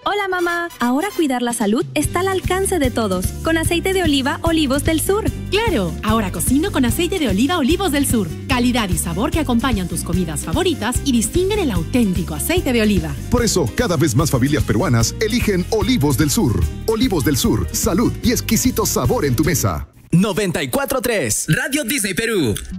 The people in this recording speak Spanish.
Hola mamá, ahora cuidar la salud está al alcance de todos, con aceite de oliva Olivos del Sur. ¡Claro! Ahora cocino con aceite de oliva Olivos del Sur. Calidad y sabor que acompañan tus comidas favoritas y distinguen el auténtico aceite de oliva. Por eso, cada vez más familias peruanas eligen Olivos del Sur. Olivos del Sur, salud y exquisito sabor en tu mesa. 94.3 Radio Disney Perú.